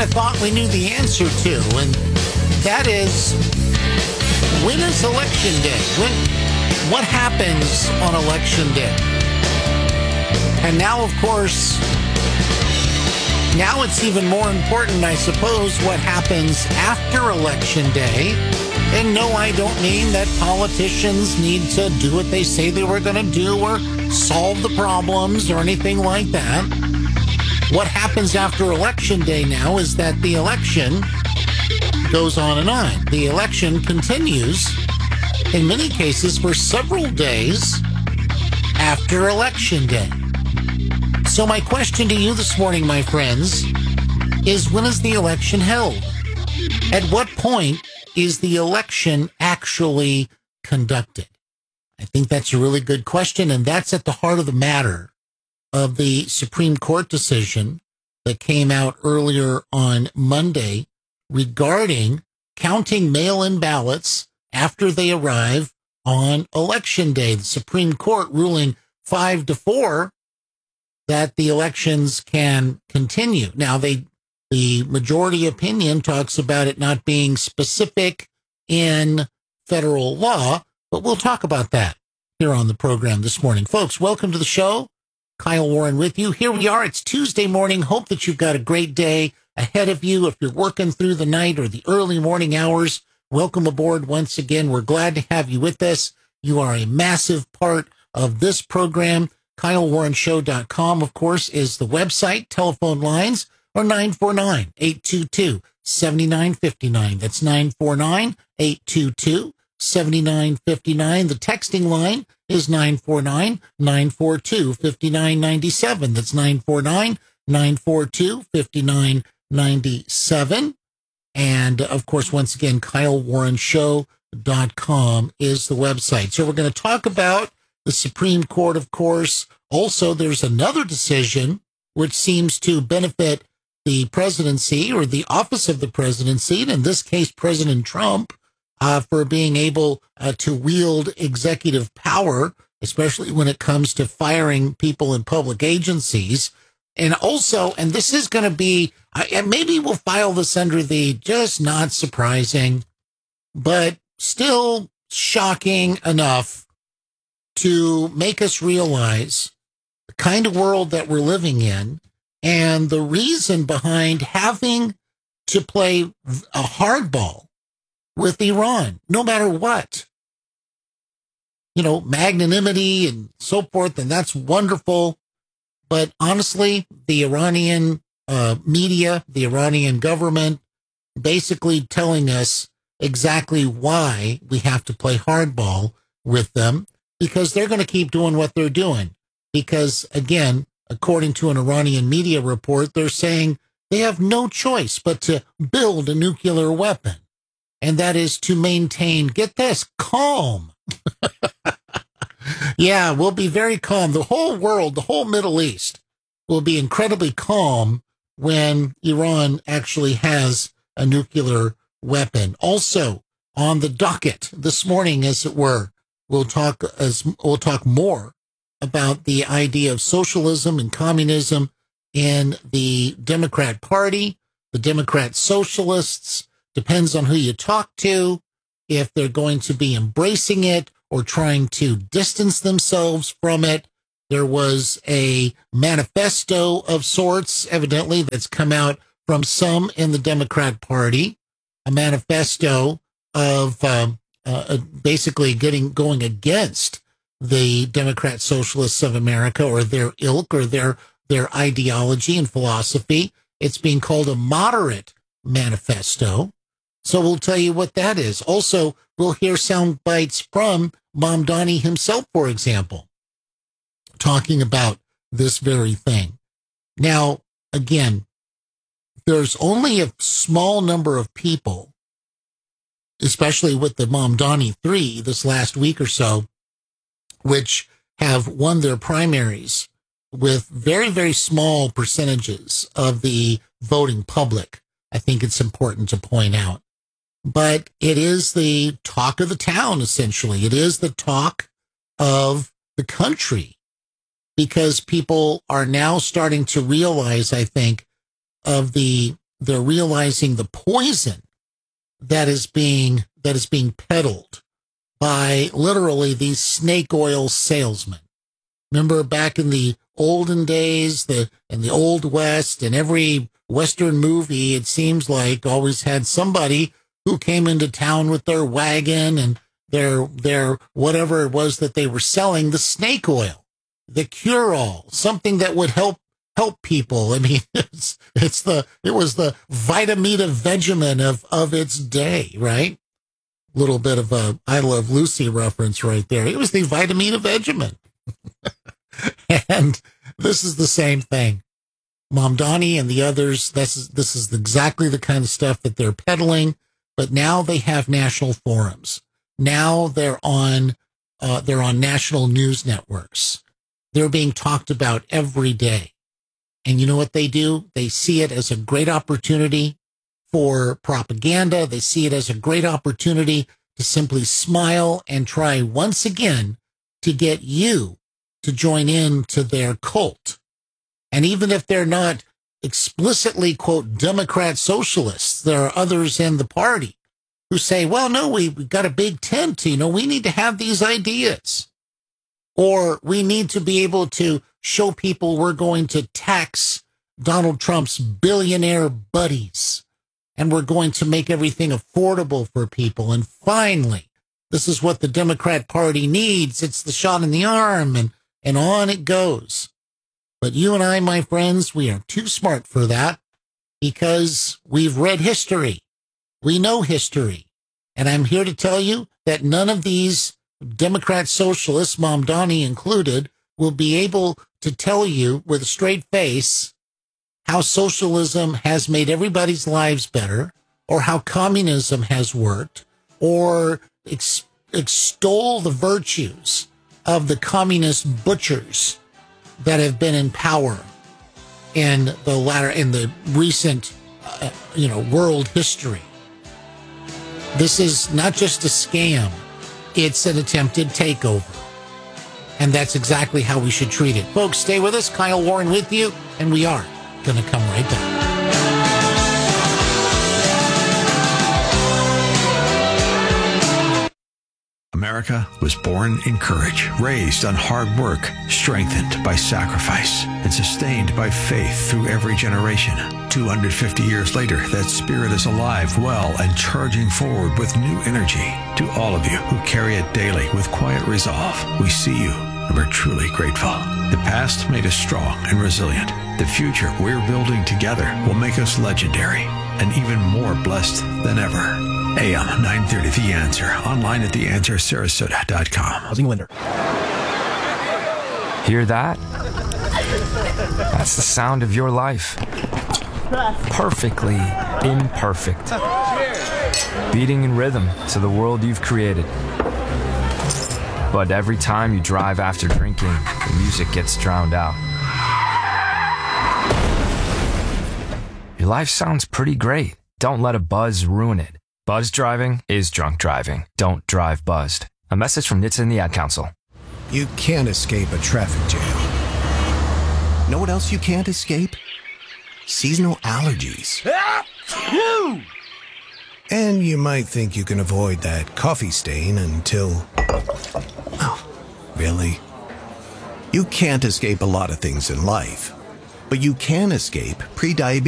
of thought we knew the answer to, and that is, when is Election Day? What happens on Election Day? And now, of course, now it's even more important, I suppose, what happens after Election Day. And no, I don't mean that politicians need to do what they say they were going to do or solve the problems or anything like that. What happens after Election Day now is that the election goes on and on. The election continues, in many cases, for several days after Election Day. So my question to you this morning, my friends, is when is the election held? At what point is the election actually conducted? I think that's a really good question, and that's at the heart of the matter of the Supreme Court decision that came out earlier on Monday regarding counting mail-in ballots after they arrive on Election Day. The Supreme Court ruling 5-4 that the elections can continue. Now, the majority opinion talks about it not being specific in federal law, but we'll talk about that here on the program this morning. Folks, welcome to the show. Kyle Warren with you. Here we are. It's Tuesday morning. Hope that you've got a great day ahead of you. If you're working through the night or the early morning hours, welcome aboard once again. We're glad to have you with us. You are a massive part of this program. KyleWarrenShow.com, of course, is the website. Telephone lines are 949-822-7959. That's 949-822-7959. The texting line is 949-942-5997. That's 949-942-5997. And, of course, once again, KyleWarrenShow.com is the website. So we're going to talk about the Supreme Court, of course. Also, there's another decision which seems to benefit the presidency or the office of the presidency, and in this case, President Trump, for being able to wield executive power, especially when it comes to firing people in public agencies. And also, and this is going to be, and maybe we'll file this under the just not surprising, but still shocking enough to make us realize the kind of world that we're living in and the reason behind having to play a hardball with Iran, no matter what. You know, magnanimity and so forth, and that's wonderful. But honestly, the Iranian media, the Iranian government, basically telling us exactly why we have to play hardball with them, because they're going to keep doing what they're doing. Because, again, according to an Iranian media report, they're saying they have no choice but to build a nuclear weapon. And that is to maintain, get this, calm. Yeah, we'll be very calm. The whole world, the whole Middle East will be incredibly calm when Iran actually has a nuclear weapon. Also, on the docket this morning, as it were, we'll talk more about the idea of socialism and communism in the Democrat Party, the Democrat Socialists. Depends on who you talk to, if they're going to be embracing it or trying to distance themselves from it. There was a manifesto of sorts, evidently, that's come out from some in the Democrat Party, a manifesto of basically going against the Democrat Socialists of America or their ilk or their ideology and philosophy. It's being called a moderate manifesto. So we'll tell you what that is. Also, we'll hear sound bites from Mamdani himself, for example, talking about this very thing. Now, again, there's only a small number of people, especially with the Mamdani 3 this last week or so, which have won their primaries with very, very small percentages of the voting public. I think it's important to point out. But it is the talk of the town, essentially. It is the talk of the country, because people are now starting to realize, I think, of the they're realizing the poison that is being peddled by literally these snake oil salesmen. Remember back in the olden days, in the Old West, and every Western movie, it seems like, always had somebody who came into town with their wagon and their whatever it was that they were selling, the snake oil, the cure-all, something that would help people. I mean, it was the Vitamita Vegemin of its day, right? Little bit of a I Love Lucy reference right there. It was the Vitamita Vegemin. And this is the same thing. Mamdani and the others, this is exactly the kind of stuff that they're peddling, but now they have national forums. Now they're on national news networks. They're being talked about every day. And you know what they do? They see it as a great opportunity for propaganda. They see it as a great opportunity to simply smile and try once again to get you to join in to their cult. And even if they're not explicitly, quote, Democrat socialists, there are others in the party who say, well, no, we've got a big tent, we need to have these ideas. Or we need to be able to show people we're going to tax Donald Trump's billionaire buddies, and we're going to make everything affordable for people. And finally, this is what the Democrat Party needs. It's the shot in the arm, and on it goes. But you and I, my friends, we are too smart for that because we've read history. We know history. And I'm here to tell you that none of these Democrat socialists, Mamdani included, will be able to tell you with a straight face how socialism has made everybody's lives better, or how communism has worked, or extol the virtues of the communist butchers that have been in power in the recent, world history. This is not just a scam. It's an attempted takeover. And that's exactly how we should treat it. Folks, stay with us. Kyle Warren with you, and we are going to come right back. America was born in courage, raised on hard work, strengthened by sacrifice, and sustained by faith through every generation. 250 years later, that spirit is alive, well, and charging forward with new energy. To all of you who carry it daily with quiet resolve, we see you and we're truly grateful. The past made us strong and resilient. The future we're building together will make us legendary and even more blessed than ever. AM 930 The Answer. Online at theanswersarasota.com. Housing lender. Hear that? That's the sound of your life. Perfectly imperfect. Beating in rhythm to the world you've created. But every time you drive after drinking, the music gets drowned out. Your life sounds pretty great. Don't let a buzz ruin it. Buzz driving is drunk driving. Don't drive buzzed. A message from NHTSA and the Ad Council. You can't escape a traffic jam. Know what else you can't escape? Seasonal allergies. And you might think you can avoid that coffee stain until... Oh, really? You can't escape a lot of things in life, but you can escape pre-diabetes.